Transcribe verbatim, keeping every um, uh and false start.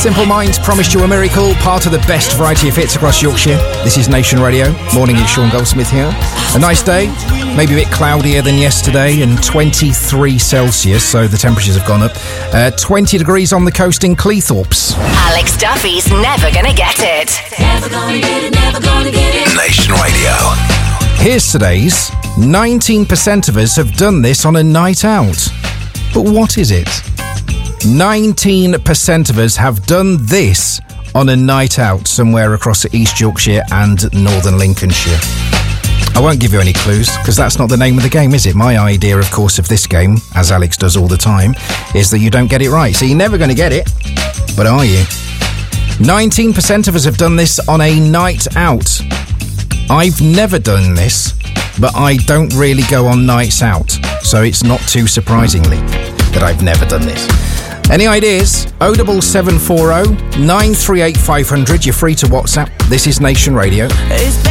Simple Minds promised you a miracle, part of the best variety of hits across Yorkshire. This is Nation Radio. Morning, it's Sean Goldsmith here. A nice day, maybe a bit cloudier than yesterday, and twenty-three Celsius, so the temperatures have gone up. Uh, twenty degrees on the coast in Cleethorpes. Alex Duffy's Never Gonna Get It. Never gonna get it, never gonna get it. Nation Radio. Here's today's. nineteen percent of us have done this on a night out. But what is it? nineteen percent of us have done this on a night out somewhere across East Yorkshire and Northern Lincolnshire. I won't give you any clues, because that's not the name of the game, is it? My idea, of course, of this game, as Alex does all the time, is that you don't get it right. So you're never going to get it, but are you? nineteen percent of us have done this on a night out. I've never done this, but I don't really go on nights out, so it's not too surprisingly that I've never done this. Any ideas? oh seven seven four oh nine three eight five hundred. You're free to WhatsApp. This is Nation Radio.